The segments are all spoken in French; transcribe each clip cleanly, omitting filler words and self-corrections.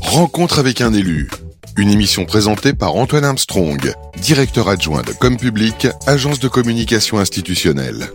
Rencontre avec un élu. Une émission présentée par Antoine Armstrong, directeur adjoint de Compublic, agence de communication institutionnelle.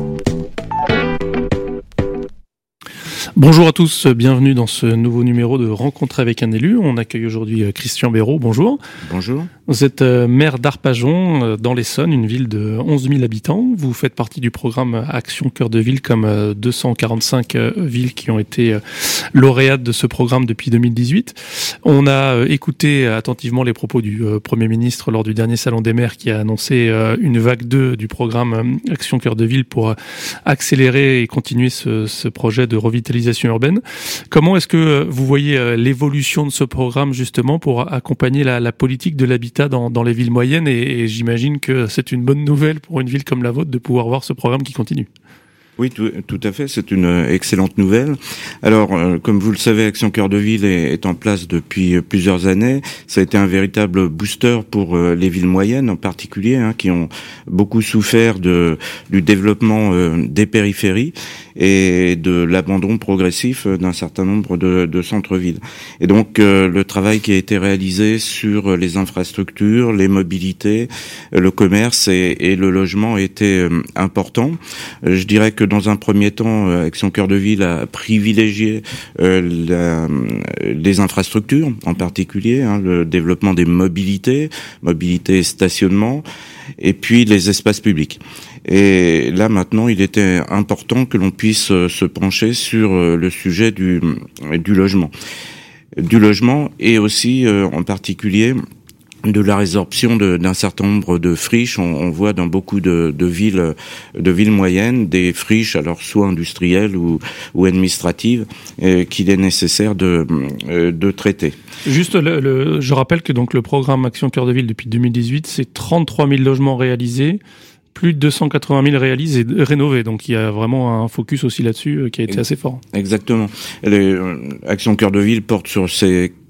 Bonjour à tous, bienvenue dans ce nouveau numéro de Rencontre avec un élu. On accueille aujourd'hui Christian Béraud, bonjour. Bonjour. Vous êtes maire d'Arpajon, dans l'Essonne, une ville de 11 000 habitants. Vous faites partie du programme Action Cœur de Ville, comme 245 villes qui ont été lauréates de ce programme depuis 2018. On a écouté attentivement les propos du Premier ministre lors du dernier Salon des maires qui a annoncé une vague 2 du programme Action Cœur de Ville pour accélérer et continuer ce projet de revitalisation urbaine. Comment est-ce que vous voyez l'évolution de ce programme justement pour accompagner la politique de l'habitat dans les villes moyennes et j'imagine que c'est une bonne nouvelle pour une ville comme la vôtre de pouvoir voir ce programme qui continue. Oui, tout à fait, c'est une excellente nouvelle. Alors, comme vous le savez, Action Cœur de Ville est en place depuis plusieurs années. Ça a été un véritable booster pour les villes moyennes en particulier, qui ont beaucoup souffert du développement des périphéries et de l'abandon progressif d'un certain nombre de centres-villes. Et donc, le travail qui a été réalisé sur les infrastructures, les mobilités, le commerce et le logement était important. Je dirais que dans un premier temps, Action Cœur de Ville a privilégié les infrastructures, en particulier, le développement des mobilités et stationnement, et puis les espaces publics. Et là, maintenant, il était important que l'on puisse se pencher sur le sujet du logement. Du logement et aussi, en particulier, de la résorption d'un certain nombre de friches. On voit dans beaucoup de villes moyennes des friches, alors soit industrielles ou administratives, qu'il est nécessaire de traiter. Juste, je rappelle que donc le programme Action Cœur de Ville depuis 2018, c'est 33 000 logements réalisés, plus de 280 000 réalisés et rénovés. Donc il y a vraiment un focus aussi là-dessus qui a été assez fort. Exactement. Action Cœur de Ville porte sur ces